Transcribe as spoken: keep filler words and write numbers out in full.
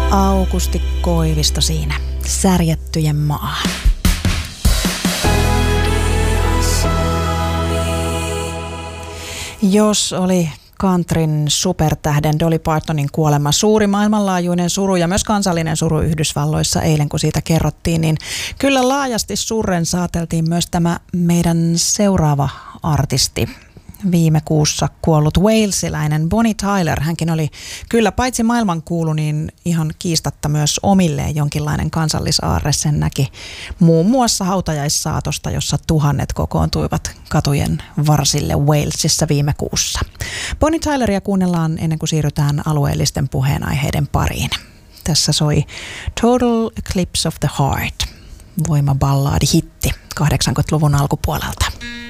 Aukusti Koivisto siinä, Särjettyjen maahan. Jos oli countryn supertähden Dolly Partonin kuolema suuri maailmanlaajuinen suru ja myös kansallinen suru Yhdysvalloissa eilen, kun siitä kerrottiin, niin kyllä laajasti surren saateltiin myös tämä meidän seuraava artisti. Viime kuussa kuollut walesiläinen Bonnie Tyler, hänkin oli kyllä paitsi maailmankuulu, niin ihan kiistatta myös omilleen jonkinlainen kansallisaarre. Sen näki muun muassa hautajaissaatosta, jossa tuhannet kokoontuivat katujen varsille Walesissa viime kuussa. Bonnie Tyleria kuunnellaan ennen kuin siirrytään alueellisten puheenaiheiden pariin. Tässä soi Total Eclipse of the Heart, voimaballaadi-hitti kahdeksankymmentäluvun alkupuolelta.